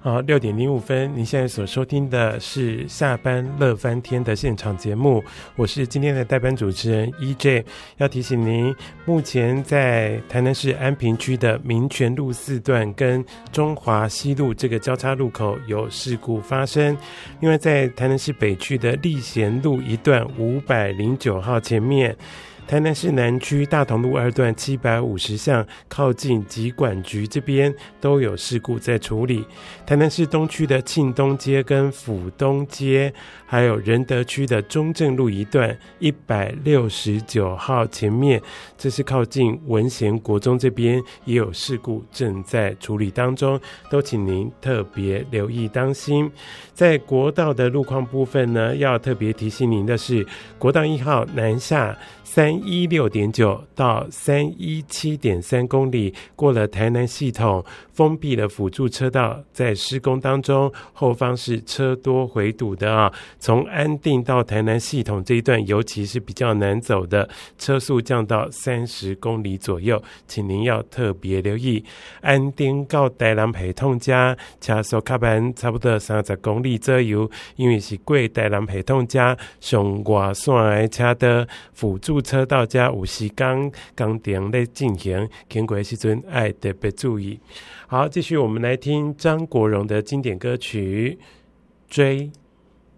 好，6:05，您现在所收听的是下班乐翻天的现场节目，我是今天的代班主持人 EJ。 要提醒您，目前在台南市安平区的民权路4段跟中华西路这个交叉路口有事故发生。另外在台南市北区的立贤路1段509号前面，台南市南区大同路2段750巷靠近疾管局这边都有事故在处理。台南市东区的庆东街跟府东街，还有仁德区的中正路1段169号前面，这是靠近文贤国中这边也有事故正在处理当中，都请您特别留意当心。在国道的路况部分呢，要特别提醒您的是，国道1号南下316.9到317.3公里，过了台南系统封闭了辅助车道，在施工当中，后方是车多回堵的啊。从安定到台南系统这一段尤其是比较难走的，车速降到30公里左右，请您要特别留意。安定到台南陪同家车速较慢，差不多30公里左右，因为是过台南陪同家上外线的车的辅助车道加有时间工程在进行，经过的时阵要特别注意。好，继续我们来听张国荣的经典歌曲《追》。